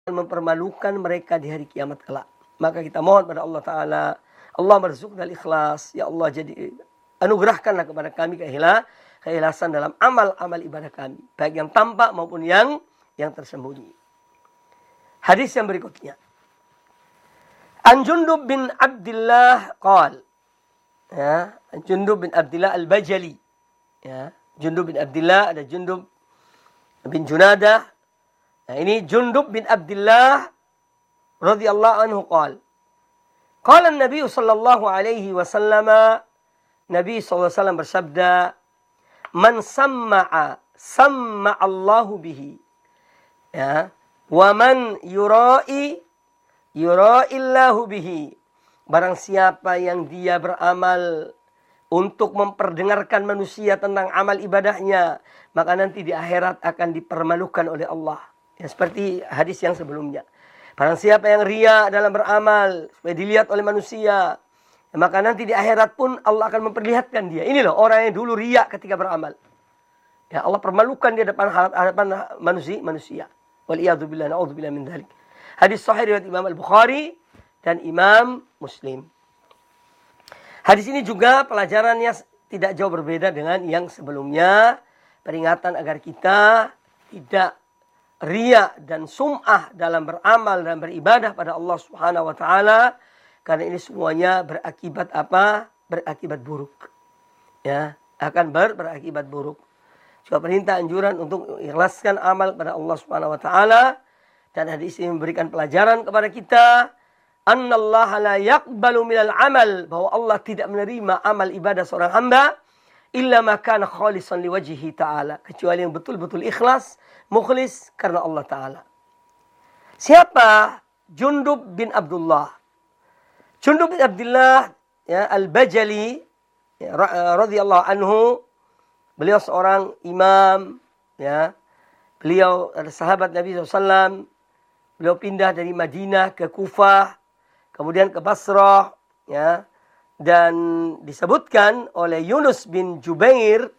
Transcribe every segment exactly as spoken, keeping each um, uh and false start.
mempermalukan mereka di hari kiamat kelak. Maka kita mohon pada Allah Ta'ala, Allah merzuqna al-ikhlas. Ya Allah, jadi anugerahkanlah kepada kami keikhlasan, keikhlasan dalam amal-amal ibadah kami, baik yang tampak maupun yang yang tersembunyi. Hadis yang berikutnya. An Jundub bin Abdullah qal. Ya, Jundub bin Abdullah al-Bajali. Ya, Jundub bin Abdullah, ada Jundub bin Junadah. Nah, ini Jundub bin Abdullah radhiyallahu anhu qal. Qala an-nabiy sallallahu alaihi wasallam, Nabi sallallahu alaihi wasallam bersabda, "Man samma'a samma'a Allahu bihi." Ya, "Wa man yura'i yura'illahu bihi." Barang siapa yang dia beramal untuk memperdengarkan manusia tentang amal ibadahnya, maka nanti di akhirat akan dipermalukan oleh Allah. Ya, seperti hadis yang sebelumnya. Barang siapa yang riya dalam beramal supaya dilihat oleh manusia, ya, maka nanti di akhirat pun Allah akan memperlihatkan dia. Ini loh orang yang dulu riya ketika beramal. Ya, Allah permalukan dia depan hadapan manusia, manusia. Waliyadzubillah, na'udzubillah min dzalik. Hadis sahih riwayat Imam Al-Bukhari dan Imam Muslim. Hadis ini juga pelajarannya tidak jauh berbeda dengan yang sebelumnya. Peringatan agar kita tidak riya dan sum'ah dalam beramal dan beribadah pada Allah Subhanahu wa taala, karena ini semuanya berakibat apa? Berakibat buruk. Ya, akan ber berakibat buruk. Juga perintah anjuran untuk ikhlaskan amal pada Allah Subhanahu wa taala, dan hadis ini memberikan pelajaran kepada kita, annallaha la yaqbalu minal amal, bahwa Allah tidak menerima amal ibadah seorang hamba illa ma kana khalisan liwajhihi ta'ala, kecuali yang betul-betul ikhlas, mukhlis karena Allah Ta'ala. Siapa Jundub bin Abdullah? Jundub bin Abdullah, ya, Al-Bajali, ya, radhiyallahu anhu. Beliau seorang imam, ya. Beliau adalah sahabat Nabi shallallahu alaihi wasallam. Beliau pindah dari Madinah ke Kufah, kemudian ke Basrah, ya. Dan disebutkan oleh Yunus bin Jubair,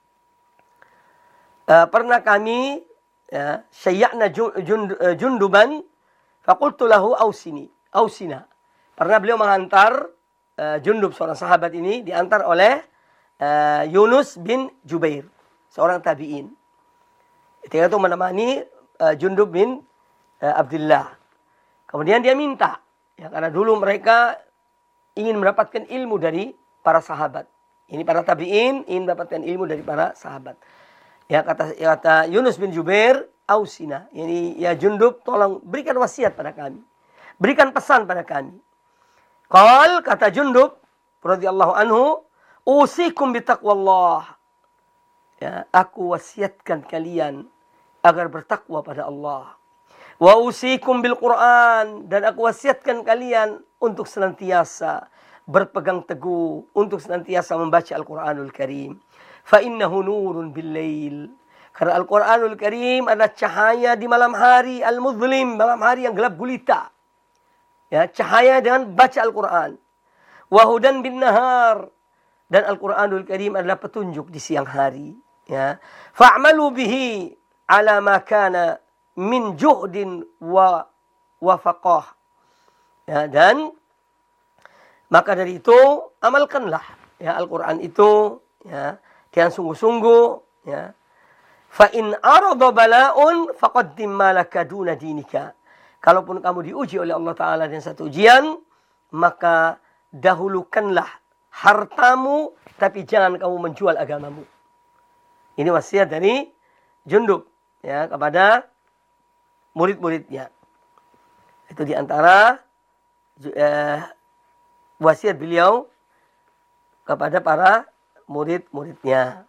uh, pernah kami, ya, syayya'na Junduban faqultu lahu ausini ausina. Pernah beliau mengantar uh, Jundub, seorang sahabat ini diantar oleh uh, Yunus bin Jubair, seorang tabi'in. Ketika itu menemani uh, Jundub bin uh, Abdullah. Kemudian dia minta, ya, karena dulu mereka ingin mendapatkan ilmu dari para sahabat. Ini para tabi'in ingin mendapatkan ilmu dari para sahabat. Ya, kata, ya, kata Yunus bin Jubair, ausina. Ini, ya Jundub, tolong berikan wasiat pada kami. Berikan pesan pada kami. Qal, kata Jundub radhiyallahu anhu, usikum bitaqwallah. Ya, aku wasiatkan kalian agar bertakwa pada Allah. Wa usikum bil Quran, dan aku wasiatkan kalian untuk senantiasa berpegang teguh, untuk senantiasa membaca Al-Quranul Karim. Fa innahu nurun bil lail. Karena Al-Quranul Karim adalah cahaya di malam hari al-muzlim, malam hari yang gelap gulita. Ya, cahaya dengan baca Al-Quran. Wa hudan bin nahar, dan Al-Quranul Karim adalah petunjuk di siang hari. Ya. Fa'malu bihi ala ma kana min juhdin wa wafaqah. Ya, dan maka dari itu amalkanlah, ya, Al-Quran itu, ya, dengan sungguh-sungguh, ya. Fa in arada bala'un faqaddim ma laka duna dinika. Kalaupun kamu diuji oleh Allah Ta'ala dengan satu ujian, maka dahulukanlah hartamu, tapi jangan kamu menjual agamamu. Ini wasiat dari Jundub, ya, kepada murid-muridnya. Itu diantara eh, wasiat beliau kepada para murid-muridnya.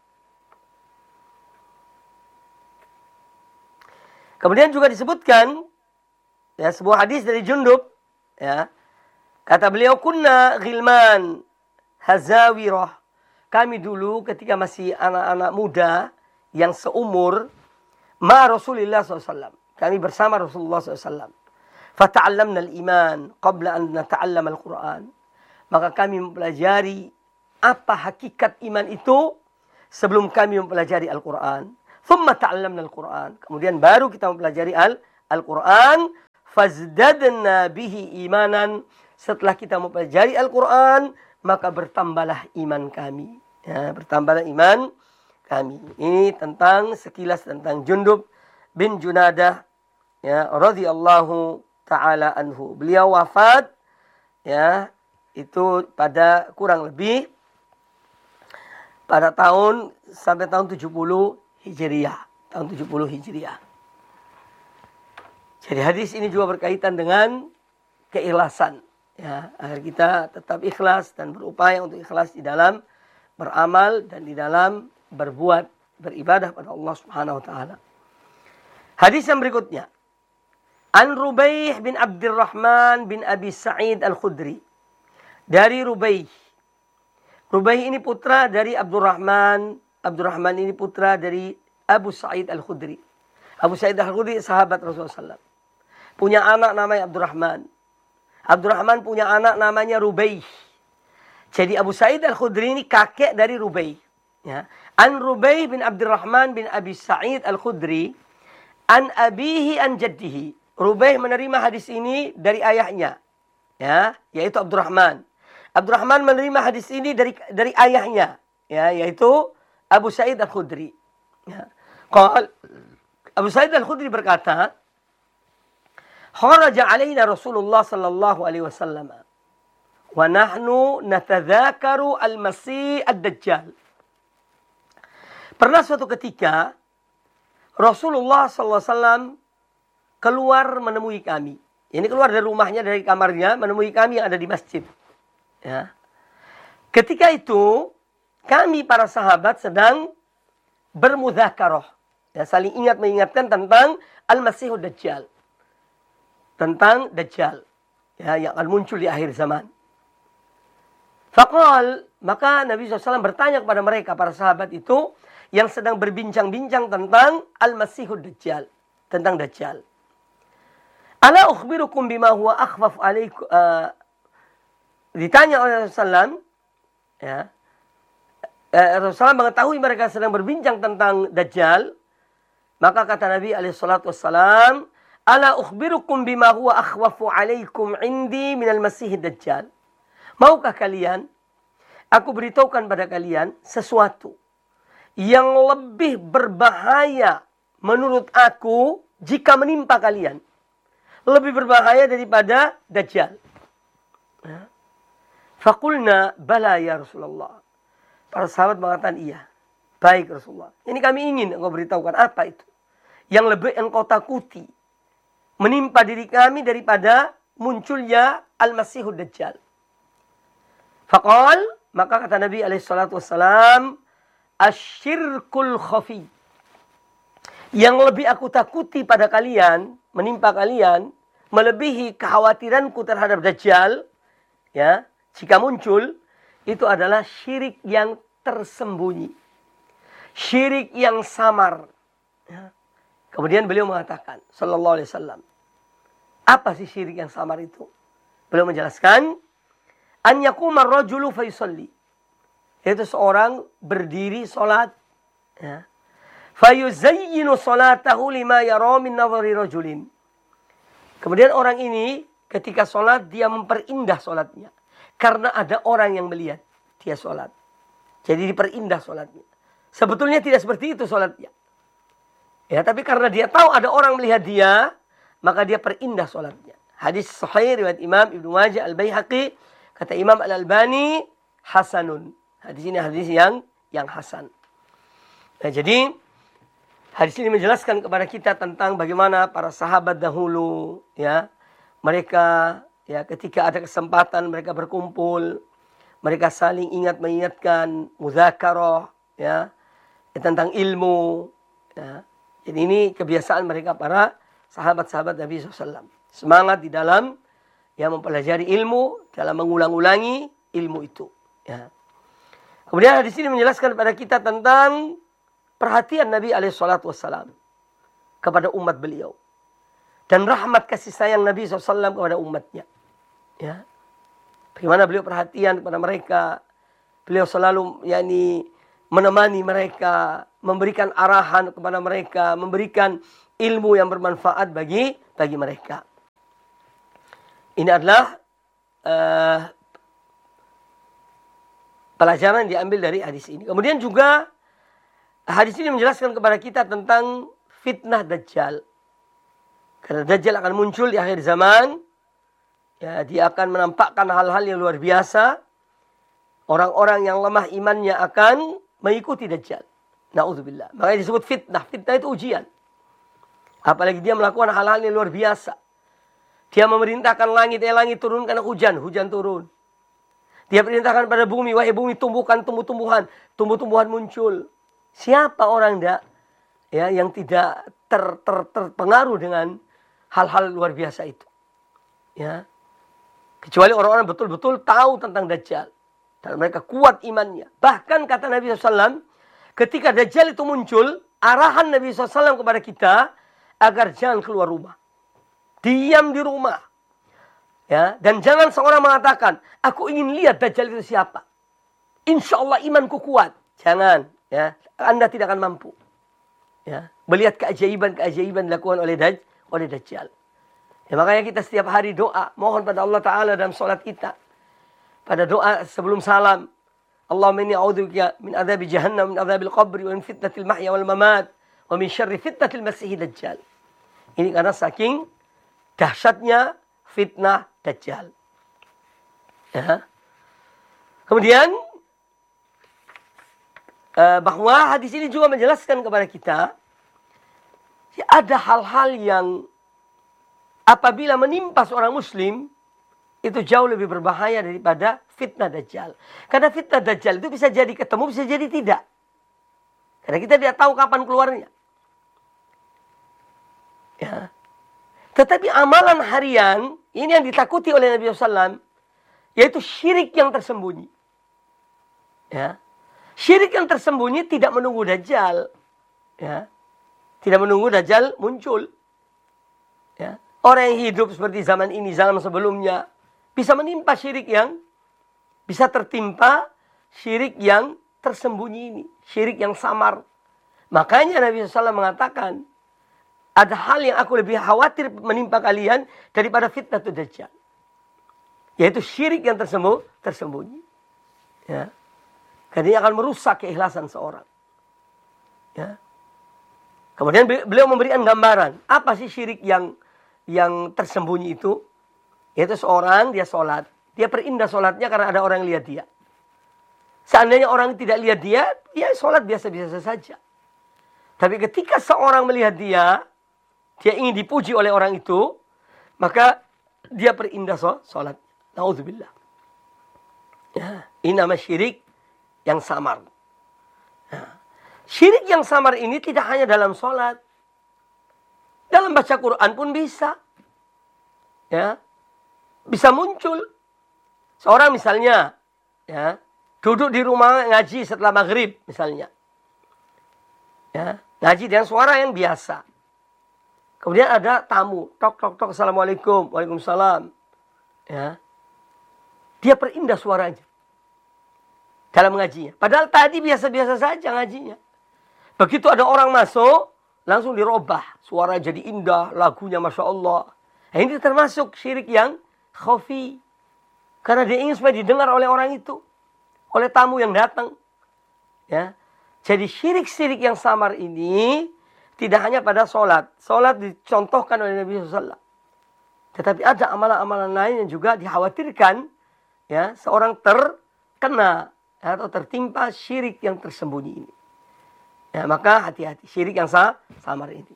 Kemudian juga disebutkan, ya, sebuah hadis dari Jundub, ya, kata beliau, kunna ghilman hazawirah. Kami dulu ketika masih anak-anak muda yang seumur ma Rasulullah shallallahu alaihi wasallam. Kami bersama Rasulullah shallallahu alaihi wasallam. Fata'allamna al-iman qabla an nata'allam al-Quran. Maka kami mempelajari apa hakikat iman itu sebelum kami mempelajari Al-Quran. Thumma ta'allamna al-Quran. Kemudian baru kita mempelajari Al-Quran, fazdadna bihi imanan. Setelah kita mempelajari Al-Quran, maka bertambahlah iman kami. Ya, bertambahlah iman kami. Ini tentang sekilas tentang Jundub bin Junadah, ya, radhiyallahu taala anhu. Beliau wafat, ya, itu pada kurang lebih pada tahun sampai tahun tujuh puluh Hijriah, tahun tujuh puluh Hijriah. Jadi hadis ini juga berkaitan dengan keikhlasan, ya, agar kita tetap ikhlas dan berupaya untuk ikhlas di dalam beramal dan di dalam berbuat beribadah pada Allah Subhanahu wa taala. Hadis yang berikutnya, An Rubaih bin Abdurrahman bin Abi Sa'id Al-Khudri. Dari Rubaih. Rubaih ini putra dari Abdurrahman. Abdurrahman ini putra dari Abu Sa'id Al-Khudri. Abu Sa'id Al-Khudri sahabat Rasulullah shallallahu alaihi wasallam. Punya anak namanya Abdurrahman. Abdurrahman punya anak namanya Rubaih. Jadi Abu Sa'id Al-Khudri ini kakek dari Rubaih. Ya. An Rubaih bin Abdurrahman bin Abi Sa'id Al-Khudri. An abihi an jaddihi. Rubaih menerima hadis ini dari ayahnya. Ya, yaitu Abdurrahman. Abdurrahman menerima hadis ini dari dari ayahnya, ya, yaitu Abu Sa'id Al-Khudri. Ya. Qal, Abu Sa'id Al-Khudri berkata, "Kharaja alaina Rasulullah sallallahu alaihi wasallam wa nahnu natadzakaru al-Masih ad-Dajjal." Pernah suatu ketika Rasulullah sallallahu alaihi wasallam keluar menemui kami. Ini keluar dari rumahnya, dari kamarnya, menemui kami yang ada di masjid. Ya. Ketika itu kami para sahabat sedang bermudzakarah, ya, saling ingat mengingatkan tentang Al-Masihud Dajjal, tentang Dajjal, ya, yang akan muncul di akhir zaman. Faqal, maka Nabi shallallahu alaihi wasallam bertanya kepada mereka, para sahabat itu yang sedang berbincang-bincang tentang Al-Masihud Dajjal, tentang Dajjal. Ala ukhbirukum bima huwa akhfaf alaikum. Uh, ditanya oleh Rasulullah, ya, uh, Rasulullah mengetahui mereka sedang berbincang tentang Dajjal, maka kata Nabi alaihi salatu wassalam, ala ukhbirukum bima huwa akhwafu alaikum indi minal masih Dajjal. Maukah kalian aku beritahukan pada kalian sesuatu yang lebih berbahaya menurut aku jika menimpa kalian, lebih berbahaya daripada Dajjal. Ya. Faqulna bala ya Rasulullah. Para sahabat mengatakan iya. Baik Rasulullah. Ini kami ingin engkau beritahukan apa itu yang lebih engkau takuti menimpa diri kami daripada munculnya Al-Masihud Dajjal. Faqal, maka kata Nabi alaihi salatu wassalam, asyirkul khafi. Yang lebih aku takuti pada kalian, menimpa kalian, melebihi kekhawatiranku terhadap Dajjal, ya, jika muncul, itu adalah syirik yang tersembunyi. Syirik yang samar. Ya. Kemudian beliau mengatakan, sallallahu alaihi wasallam, apa sih syirik yang samar itu? Beliau menjelaskan, an yaquma ar-rajulu fa yusalli. Itu seorang berdiri salat, ya. Fa yuzayyinu salatahu lima yara min nadhari rajulin. Kemudian orang ini ketika salat dia memperindah salatnya karena ada orang yang melihat dia salat. Jadi diperindah salatnya. Sebetulnya tidak seperti itu salatnya. Ya, tapi karena dia tahu ada orang melihat dia, maka dia perindah salatnya. Hadis sahih riwayat Imam Ibnu Majah Al-Baihaqi, kata Imam Al-Albani, hasanun. Hadis ini hadis yang yang hasan. Nah, jadi hadis ini menjelaskan kepada kita tentang bagaimana para sahabat dahulu, ya, mereka, ya, ketika ada kesempatan mereka berkumpul, mereka saling ingat mengingatkan mudzakarah, ya, tentang ilmu, ya. Jadi ini kebiasaan mereka para sahabat-sahabat Nabi shallallahu alaihi wasallam. Semangat di dalam, ya, mempelajari ilmu, dalam mengulang-ulangi ilmu itu. Ya. Kemudian hadis ini menjelaskan kepada kita tentang perhatian Nabi alaihi salatu wassalam kepada umat beliau. Dan rahmat kasih sayang Nabi shallallahu alaihi wasallam kepada umatnya. Ya. Bagaimana beliau perhatian kepada mereka. Beliau selalu yakni menemani mereka, memberikan arahan kepada mereka, memberikan ilmu yang bermanfaat bagi bagi mereka. Ini adalah uh, pelajaran yang diambil dari hadis ini. Kemudian juga hadis ini menjelaskan kepada kita tentang fitnah Dajjal. Karena Dajjal akan muncul di akhir zaman. Ya, dia akan menampakkan hal-hal yang luar biasa. Orang-orang yang lemah imannya akan mengikuti Dajjal. Na'udzubillah. Makanya disebut fitnah. Fitnah itu ujian. Apalagi dia melakukan hal-hal yang luar biasa. Dia memerintahkan langit, eh langit turunkan hujan, hujan turun. Dia perintahkan pada bumi, wahai bumi tumbuhkan tumbuh-tumbuhan, tumbuh-tumbuhan muncul. Siapa orang enggak ya yang tidak ter, ter, terpengaruh dengan hal-hal luar biasa itu? Ya. Kecuali orang-orang betul-betul tahu tentang Dajjal. Dan mereka kuat imannya. Bahkan kata Nabi shallallahu alaihi wasallam, ketika Dajjal itu muncul, arahan Nabi shallallahu alaihi wasallam kepada kita agar jangan keluar rumah. Diam di rumah. Ya, dan jangan seorang mengatakan, aku ingin lihat Dajjal itu siapa. Insya Allah imanku kuat. Jangan. Ya, Anda tidak akan mampu. Ya, melihat keajaiban-keajaiban dilakukan oleh, Daj, oleh Dajjal. Ya, makanya kita setiap hari doa. Mohon pada Allah Ta'ala dalam sholat kita. Pada doa sebelum salam. Allahumma inni a'udzubika min adzabi jahannam, min adzabil qabri, wa min fitnatil mahya wal mamat, wa min syarri fitnatil masiih Dajjal. Ini karena saking dahsyatnya fitnah Dajjal. Ya. Kemudian bahwa hadis ini juga menjelaskan kepada kita ya, ada hal-hal yang apabila menimpa seorang muslim itu jauh lebih berbahaya daripada fitnah Dajjal. Karena fitnah Dajjal itu bisa jadi ketemu, bisa jadi tidak. Karena kita tidak tahu kapan keluarnya. Ya. Tetapi amalan harian, ini yang ditakuti oleh Nabi shallallahu alaihi wasallam, yaitu syirik yang tersembunyi. Ya. Syirik yang tersembunyi tidak menunggu Dajjal. Ya. Tidak menunggu Dajjal muncul. Ya. Orang yang hidup seperti zaman ini, zaman sebelumnya, bisa menimpa syirik yang, bisa tertimpa syirik yang tersembunyi ini. Syirik yang samar. Makanya Nabi shallallahu alaihi wasallam mengatakan, ada hal yang aku lebih khawatir menimpa kalian daripada fitnah Dajjal. Yaitu syirik yang tersembunyi. tersembunyi. Ya. Karena ini akan merusak keikhlasan seorang. Ya. Kemudian beliau memberikan gambaran. Apa sih syirik yang yang tersembunyi itu? Yaitu seorang, dia sholat. Dia perindah sholatnya karena ada orang yang lihat dia. Seandainya orang tidak lihat dia, dia sholat biasa-biasa saja. Tapi ketika seorang melihat dia, dia ingin dipuji oleh orang itu, maka dia perindah sholat. Na'udzubillah. Ya, ini nama syirik yang samar. Ya. Syirik yang samar ini tidak hanya dalam sholat. Dalam baca Quran pun bisa. Ya, bisa muncul. Seorang misalnya, ya, duduk di rumah ngaji setelah maghrib misalnya. Ya, ngaji dengan suara yang biasa. Kemudian ada tamu, tok tok tok, assalamualaikum, waalaikumsalam. Ya, dia perindah suaranya dalam ngajinya. Padahal tadi biasa-biasa saja ngajinya. Begitu ada orang masuk, langsung dirubah, suara jadi indah, lagunya masya Allah. Nah, ini termasuk syirik yang khafi, karena dia ingin supaya didengar oleh orang itu, oleh tamu yang datang. Ya, jadi syirik-syirik yang samar ini tidak hanya pada sholat. Sholat dicontohkan oleh Nabi shallallahu alaihi wasallam. Tetapi ada amalan-amalan lain yang juga dikhawatirkan ya, seorang terkena atau tertimpa syirik yang tersembunyi ini. Ya, maka hati-hati syirik yang samar ini.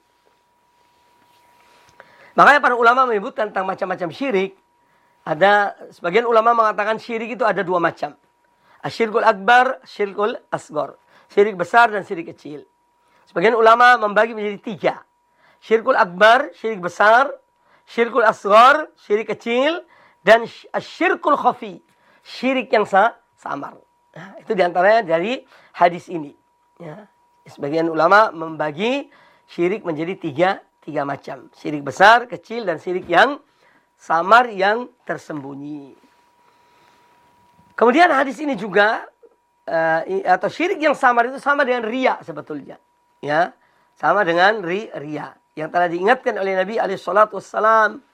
Makanya para ulama menyebutkan tentang macam-macam syirik. Ada sebagian ulama mengatakan syirik itu ada dua macam. Asyirkul akbar, syirkul asgor. Syirik besar dan syirik kecil. Sebagian ulama membagi menjadi tiga. Syirkul akbar, syirik besar. Syirkul asghar, syirik kecil. Dan syirkul khafi, syirik yang samar. Nah, itu diantaranya dari hadis ini. Ya. Sebagian ulama membagi syirik menjadi tiga, tiga macam. Syirik besar, kecil, dan syirik yang samar, yang tersembunyi. Kemudian hadis ini juga, uh, atau syirik yang samar itu sama dengan riya sebetulnya. Ya, sama dengan ri, riya. yang telah diingatkan oleh Nabi alaihi salatu wassalam